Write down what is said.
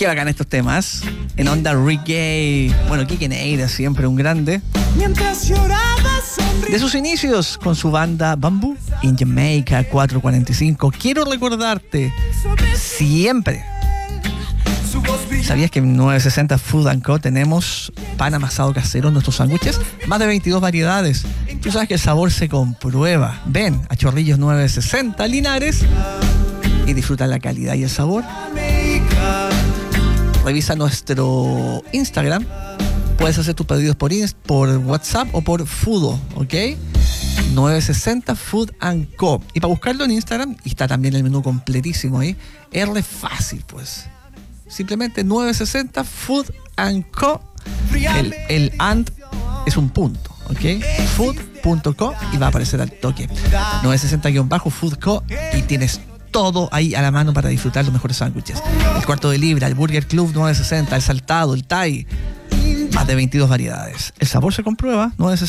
Qué bacán estos temas. En onda reggae. Bueno, Kike Neira, siempre un grande. De sus inicios con su banda Bamboo in Jamaica 445. Quiero recordarte siempre. ¿Sabías que en 960 Food & Co tenemos pan amasado casero en nuestros sándwiches? Más de 22 variedades. Tú sabes que el sabor se comprueba. Ven a Chorrillos 960 Linares y disfruta la calidad y el sabor. Revisa nuestro Instagram. Puedes hacer tus pedidos por WhatsApp o por Fudo, ¿ok? 960 Food & Co. Y para buscarlo en Instagram, y está también el menú completísimo ahí, es re fácil, pues. Simplemente 960 Food & Co. El and es un punto, ¿ok? Food.co y va a aparecer al toque. 960-Food Co. Y tienes todo ahí a la mano para disfrutar los mejores sándwiches. El cuarto de libra, el Burger Club 960, el saltado, el Thai. Más de 22 variedades. El sabor se comprueba. 960